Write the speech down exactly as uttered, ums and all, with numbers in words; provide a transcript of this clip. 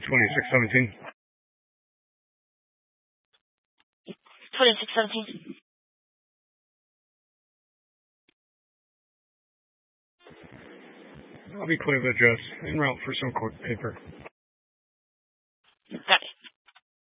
twenty-six seventeen. twenty-six seventeen. I'll be clear of the address en route for some court paper. Got it.